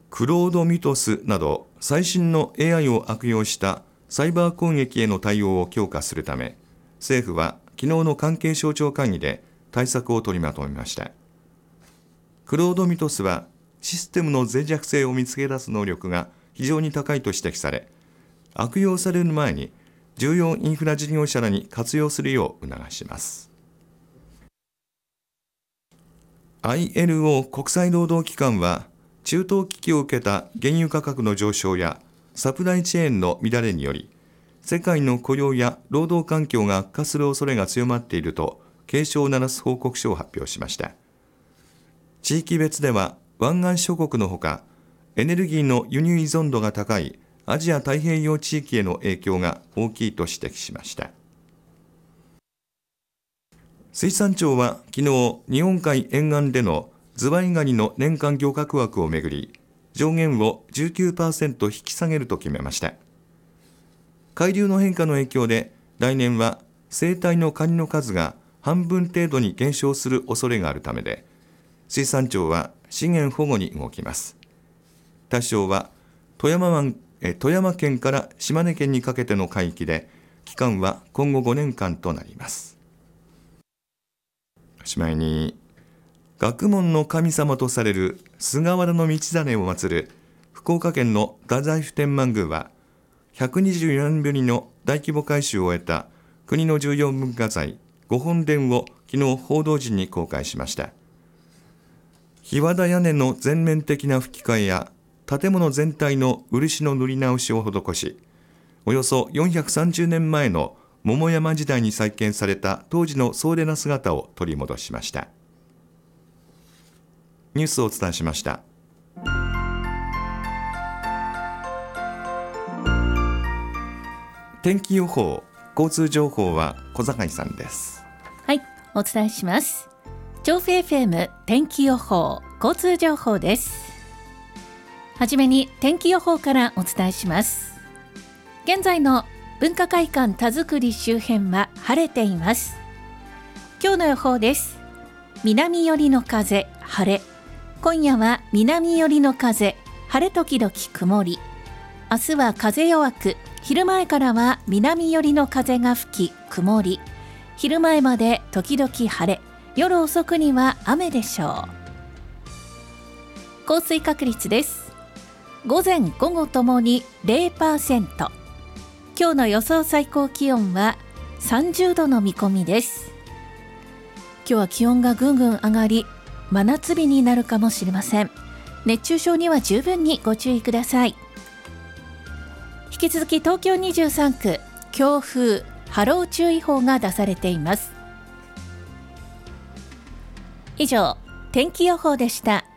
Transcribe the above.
クロードミトスなど最新の AI を悪用したサイバー攻撃への対応を強化するため、政府は昨日の関係省庁会議で対策を取りまとめました。クロードミトスはシステムの脆弱性を見つけ出す能力が非常に高いと指摘され、悪用される前に重要インフラ事業者らに活用するよう促します。ILO 国際労働機関は、中東危機を受けた原油価格の上昇やサプライチェーンの乱れにより、世界の雇用や労働環境が悪化する恐れが強まっていると警鐘を鳴らす報告書を発表しました。地域別では湾岸諸国のほか、エネルギーの輸入依存度が高いアジア太平洋地域への影響が大きいと指摘しました。水産庁は昨日、日本海沿岸でのズワイガニの年間漁獲枠をめぐり、上限を 19% 引き下げると決めました。海流の変化の影響で、来年は生態のカニの数が半分程度に減少する恐れがあるためで、水産庁は資源保護に動きます。対象は富山県から島根県にかけての海域で、期間は今後5年間となります。おしまいに、学問の神様とされる菅原道真を祀る福岡県の太宰府天満宮は、124年ぶりの大規模改修を終えた国の重要文化財御本殿を昨日報道陣に公開しました。檜皮屋根の全面的な葺き替えや建物全体の漆の塗り直しを施し、およそ430年前の桃山時代に再建された当時の壮麗な姿を取り戻しました。ニュースをお伝えしました。天気予報、交通情報は小坂井さんです。 はい、お伝えします。調布 FM 天気予報、交通情報です。はじめに天気予報からお伝えします。現在の文化会館田作周辺は晴れています。今日の予報です。南寄りの風、晴れ。今夜は南寄りの風、晴れ時々曇り。明日は風弱く、昼前からは南寄りの風が吹き、曇り。昼前まで時々晴れ、夜遅くには雨でしょう。降水確率です。午前午後ともに 0%。今日の予想最高気温は30度の見込みです。今日は気温がぐんぐん上がり、真夏日になるかもしれません。熱中症には十分にご注意ください。引き続き東京23区、強風・波浪注意報が出されています。以上、天気予報でした。